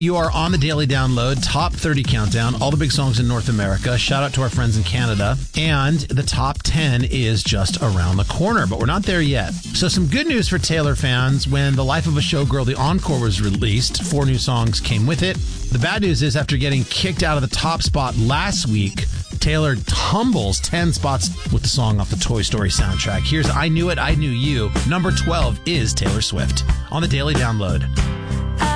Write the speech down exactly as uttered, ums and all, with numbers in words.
You are on the Daily Download, Top thirty Countdown, all the big songs in North America. Shout out to our friends in Canada. And the top ten is just around the corner, but we're not there yet. So some good news for Taylor fans. When The Life of a Showgirl, the encore, was released, four new songs came with it. The bad news is after getting kicked out of the top spot last week, Taylor tumbles ten spots with the song off the Toy Story soundtrack. Here's I Knew It, I Knew You. Number twelve is Taylor Swift on the Daily Download.